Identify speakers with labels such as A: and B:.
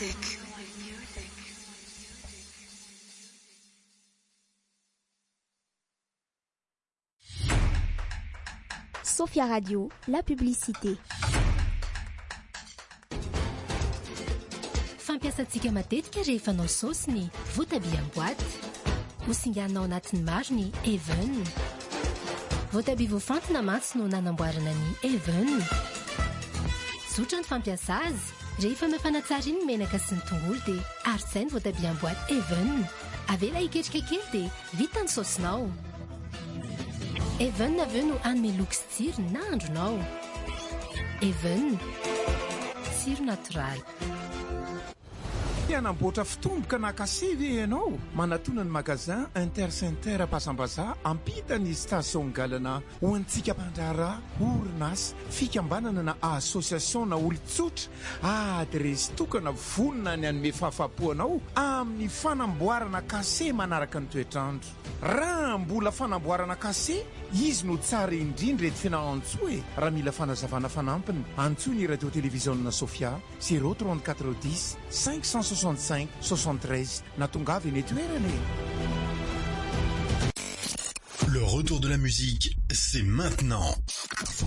A: Sophia Radio, la publicité.
B: Fampiasantsika matetika rehefa anao saosy ny voatabia en boîte. Hosinganao anatin'ny maro ny Even. Voatabia voafantina mantsy no nanamboarana ny Even. Zotra ny fampiasa azy. Rehefa mafana tsara iny ny menaka sy ny tongolo dia arotsainy voatabia en boîte Even. Avela iketrika kely dia vita ny saosinao. Even aveo no anome look sy tsiro na andronao. Even, tsiro natoraly.
C: Anamboatra fitomboka na kasivy ianao manatona ny magazin Intercenter Pasambaza ampita ny station galana ho antsika mpandrara orinasa fikambanana na association na olon-tsotra adresy tokana vonona ny anome fahafapoanao amin'ny fanamboarana kase manaraka ny toetrandro. Raha mbola fanamboarana kase izy no tsara indrindra ety fianahantsoa e. Raha mila fanazavana fanampiny antsoa ny radio télévision na Sofia 034 10 565 73 na tongavy eny toerana.
D: Le retour de la musique, c'est maintenant.